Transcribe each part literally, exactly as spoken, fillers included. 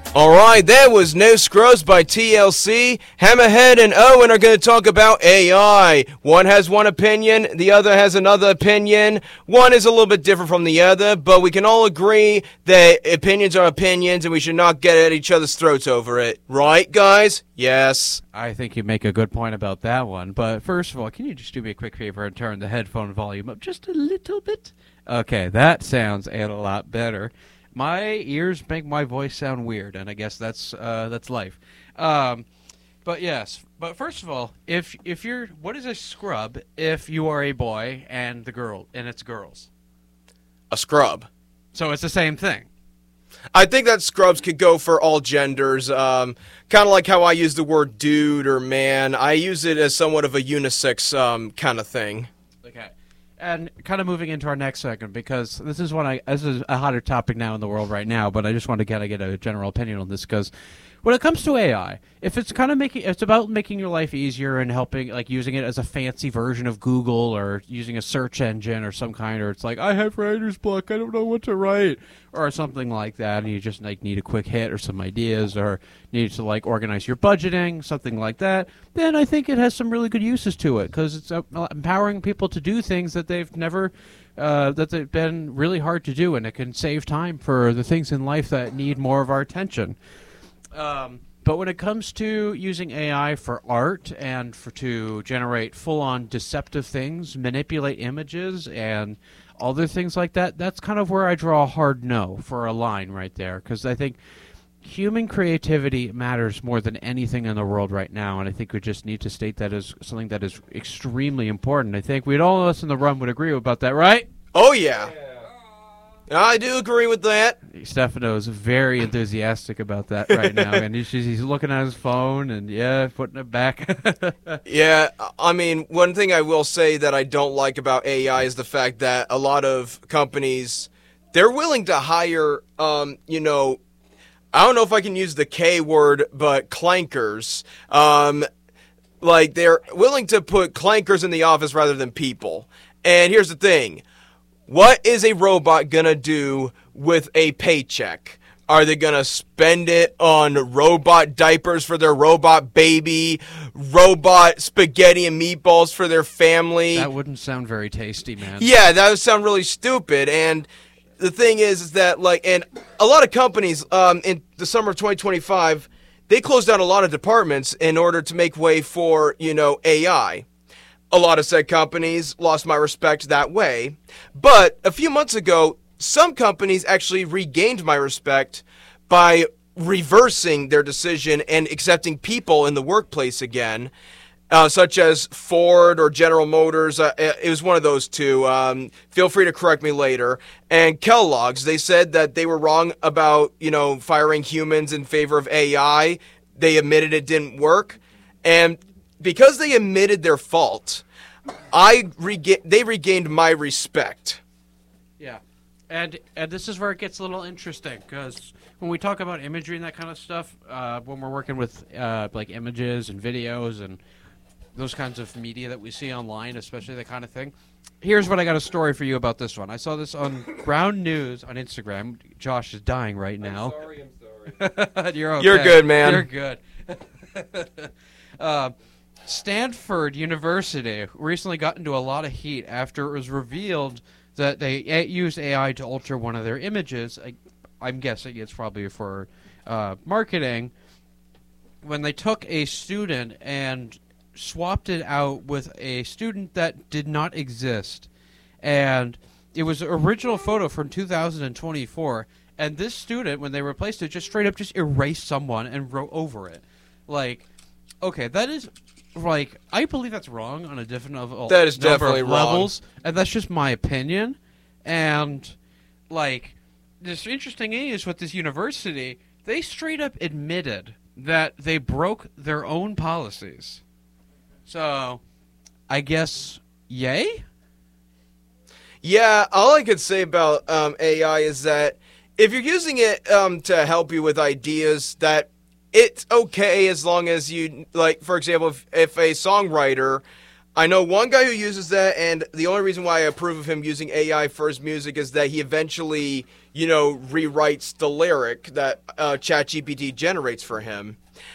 Alright, that was No Scrubs by T L C. Hammerhead and Owen are going to talk about A I. One has one opinion, the other has another opinion. One is a little bit different from the other, but we can all agree that opinions are opinions and we should not get at each other's throats over it. Right, guys? Yes. I think you make a good point about that one. But first of all, can you just do me a quick favor and turn the headphone volume up just a little bit? Okay, that sounds a lot better. My ears make my voice sound weird, and I guess that's uh, that's life. Um, but yes, but first of all, if if you're, what is a scrub if you are a boy and the girl and it's girls? A scrub. So it's the same thing. I think that scrubs could go for all genders. Um, kind of like how I use the word dude or man. I use it as somewhat of a unisex um, kind of thing. Okay. And kind of moving into our next segment, because this is one I this is a hotter topic now in the world right now, but I just want to kind of get a general opinion on this, because when it comes to A I, if it's kind of making it's about making your life easier and helping, like using it as a fancy version of Google or using a search engine or some kind, or it's like, I have writer's block, I don't know what to write, or something like that, and you just like need a quick hit or some ideas, or need to like organize your budgeting, something like that, then I think it has some really good uses to it, because it's uh, empowering people to do things that they've never uh, that they've been really hard to do, and it can save time for the things in life that need more of our attention. Um, but when it comes to using A I for art and for to generate full-on deceptive things, manipulate images, and other things like that, that's kind of where I draw a hard no for a line right there, because I think human creativity matters more than anything in the world right now, and I think we just need to state that as something that is extremely important. I think we'd all of us in the room would agree about that, right? Oh, yeah. yeah. I do agree with that. Stefano is very enthusiastic about that right now, and he's just, he's looking at his phone and, yeah, putting it back. Yeah, I mean, one thing I will say that I don't like about A I is the fact that a lot of companies, they're willing to hire, um, you know, I don't know if I can use the K word, but clankers. Um, like, they're willing to put clankers in the office rather than people. And here's the thing. What is a robot gonna do with a paycheck? Are they gonna spend it on robot diapers for their robot baby, robot spaghetti and meatballs for their family? That wouldn't sound very tasty, man. Yeah, that would sound really stupid. And the thing is, is that, like, and a lot of companies um, in the summer of twenty twenty-five, they closed down a lot of departments in order to make way for, you know, A I. A lot of said companies lost my respect that way. But a few months ago, some companies actually regained my respect by reversing their decision and accepting people in the workplace again, uh, such as Ford or General Motors. Uh, it was one of those two. Um, feel free to correct me later. And Kellogg's, they said that they were wrong about, you know, firing humans in favor of A I. They admitted it didn't work. And because they admitted their fault, I rega- they regained my respect. Yeah, and and this is where it gets a little interesting, because when we talk about imagery and that kind of stuff, uh, when we're working with uh, like images and videos and those kinds of media that we see online, especially that kind of thing, here's what I got a story for you about this one. I saw this on Ground News on Instagram. Josh is dying right now. I'm sorry, I'm sorry. You're okay. You're good, man. You're good. uh, Stanford University recently got into a lot of heat after it was revealed that they used A I to alter one of their images. I, I'm guessing it's probably for uh, marketing. When they took a student and swapped it out with a student that did not exist. And it was an original photo from two thousand twenty-four. And this student, when they replaced it, just straight up just erased someone and wrote over it. Like, okay, that is... Like, I believe that's wrong on a different level. That is definitely wrong. Levels, and that's just my opinion. And, like, this interesting is with this university, they straight up admitted that they broke their own policies. So, I guess, yay? Yeah, all I could say about um, A I is that if you're using it um, to help you with ideas, that it's okay as long as you, like, for example, if, if a songwriter, I know one guy who uses that, and the only reason why I approve of him using A I for his music is that he eventually you know, rewrites the lyric that uh, ChatGPT generates for him.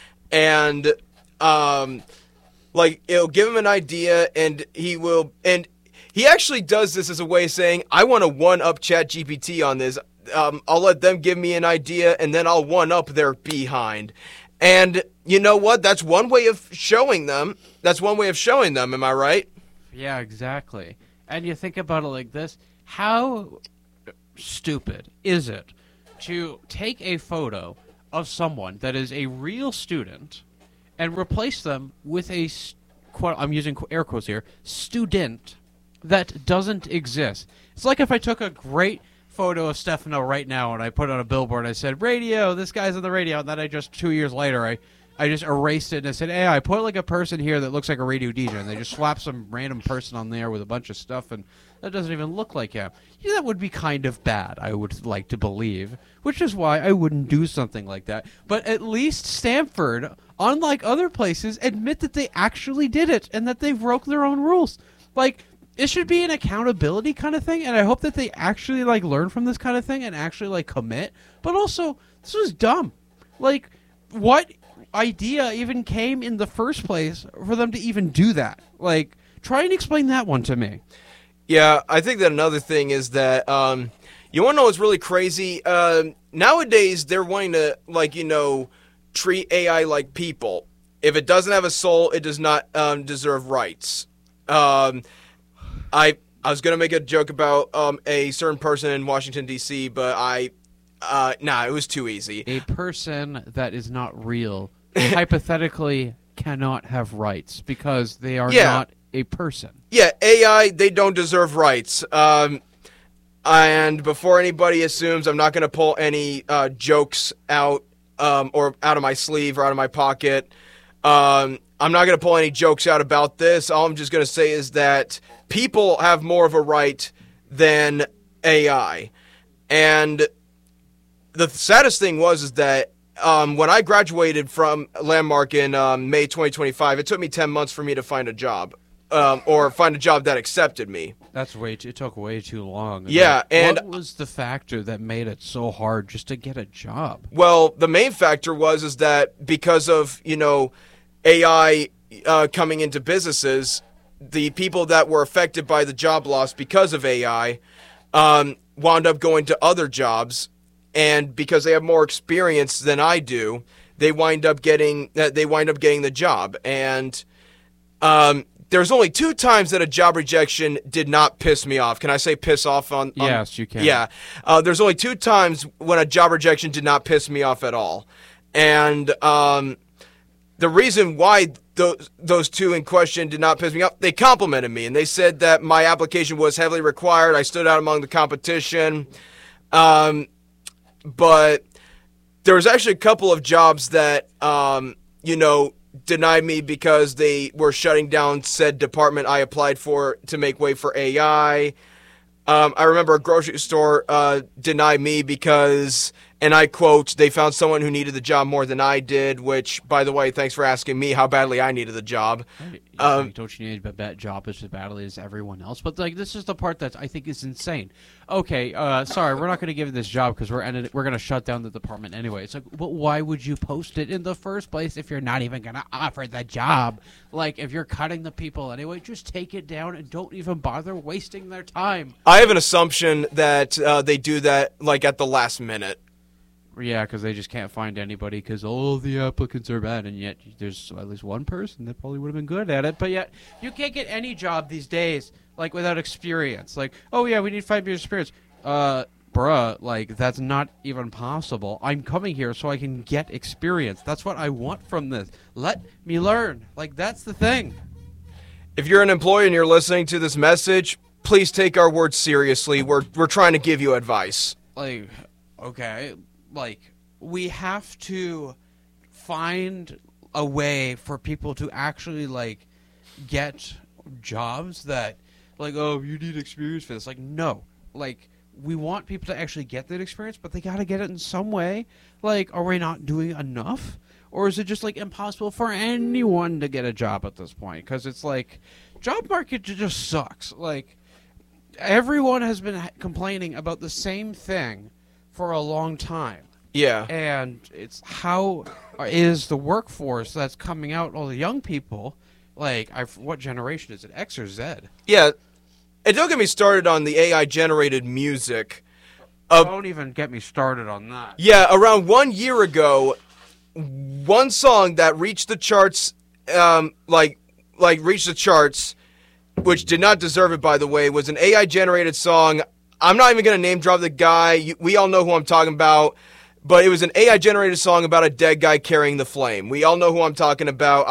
And, um, like, it'll give him an idea, and he will, and he actually does this as a way of saying, I want to one-up ChatGPT on this. Um, I'll let them give me an idea, and then I'll one-up their behind. And you know what? That's one way of showing them. That's one way of showing them, am I right? Yeah, exactly. And you think about it like this, how stupid is it to take a photo of someone that is a real student and replace them with a, quote, I'm using air quotes here, student that doesn't exist. It's like if I took a great photo of Stefano right now and I put it on a billboard and I said, radio, this guy's on the radio, and then I just, two years later, I, I just erased it and I said, hey, I put like a person here that looks like a radio D J, and they just slap some random person on there with a bunch of stuff, and that doesn't even look like him. Yeah, that would be kind of bad, I would like to believe, which is why I wouldn't do something like that. But at least Stanford, unlike other places, admit that they actually did it and that they broke their own rules. Like, it should be an accountability kind of thing, and I hope that they actually, like, learn from this kind of thing and actually, like, commit. But also, this was dumb. Like, what idea even came in the first place for them to even do that? Like, try and explain that one to me. Yeah, I think that another thing is that, um, you want to know what's really crazy? Uh, nowadays, they're wanting to, like, you know, treat A I like people. If it doesn't have a soul, it does not um, deserve rights. Um... I I was going to make a joke about um, a certain person in Washington, D C, but I, uh, nah, it was too easy. A person that is not real, hypothetically, cannot have rights because they are yeah. not a person. Yeah, A I, they don't deserve rights. Um, and before anybody assumes, I'm not going to pull any uh, jokes out um, or out of my sleeve or out of my pocket. Um, I'm not going to pull any jokes out about this. All I'm just going to say is that people have more of a right than A I. And the saddest thing was is that um, when I graduated from Landmark in um, May twenty twenty-five, it took me ten months for me to find a job. Um, or find a job that accepted me. That's way too, it took way too long. Yeah, like, and what was the factor that made it so hard just to get a job? Well, the main factor was is that because of, you know, A I uh, coming into businesses, the people that were affected by the job loss because of A I um, wound up going to other jobs, and because they have more experience than I do, they wind up getting uh, they wind up getting the job. And um, there's only two times that a job rejection did not piss me off. Can I say piss off on? on yes, you can. Yeah, uh, there's only two times when a job rejection did not piss me off at all, and um, the reason why those those two in question did not piss me off, they complimented me, and they said that my application was heavily required. I stood out among the competition, um, but there was actually a couple of jobs that um, you know. denied me because they were shutting down said department I applied for to make way for A I. Um, I remember a grocery store uh, denied me because, and I quote, they found someone who needed the job more than I did, which, by the way, thanks for asking me how badly I needed the job. Um, don't you need a bad job as badly as everyone else? But like, this is the part that I think is insane. Okay, uh, sorry, we're not going to give you this job because we're ended, we're going to shut down the department anyway. It's like, but why would you post it in the first place if you're not even going to offer the job? Like, if you're cutting the people anyway, just take it down and don't even bother wasting their time. I have an assumption that uh, they do that like at the last minute. Yeah, because they just can't find anybody because all the applicants are bad, and yet there's at least one person that probably would have been good at it. But yet you can't get any job these days, like, without experience. Like, oh yeah, we need five years experience. Uh, bruh, like, that's not even possible. I'm coming here so I can get experience. That's what I want from this. Let me learn. Like, that's the thing. If you're an employee and you're listening to this message, please take our words seriously. We're we're trying to give you advice. Like, okay. Like, we have to find a way for people to actually, like, get jobs that, like, oh, you need experience for this. Like, no. Like, we want people to actually get that experience, but they got to get it in some way. Like, are we not doing enough? Or is it just, like, impossible for anyone to get a job at this point? Because it's, like, job market just sucks. Like, everyone has been complaining about the same thing for a long time. Yeah. And it's how is the workforce that's coming out, all the young people, like, I've, what generation is it, X or Z? Yeah. And don't get me started on the A I-generated music. Uh, Don't even get me started on that. Yeah, around one year ago, one song that reached the charts, um, like, like reached the charts, which did not deserve it, by the way, was an A I-generated song. I'm not even going to name drop the guy. You, we all know who I'm talking about. But it was an A I-generated song about a dead guy carrying the flame. We all know who I'm talking about.